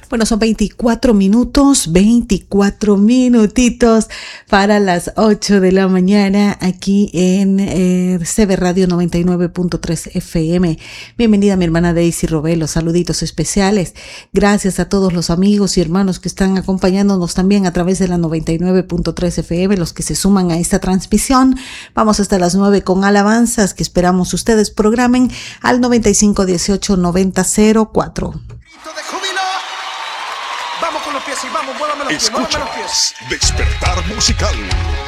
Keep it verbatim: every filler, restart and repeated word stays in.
Bueno, son veinticuatro minutos, veinticuatro minutitos para las ocho de la mañana aquí en eh, C B Radio noventa y nueve punto tres F M. Bienvenida mi hermana Daisy Robelo, saluditos especiales. Gracias a todos los amigos y hermanos que están acompañándonos también a través de la noventa y nueve punto tres F M, los que se suman a esta transmisión. Vamos hasta las nueve con alabanzas que esperamos ustedes programen al noventa y cinco dieciocho noventa cero cuatro. Vamos con los pies y vamos, muévame los pies, Escuchas muévame los pies. Despertar Musical.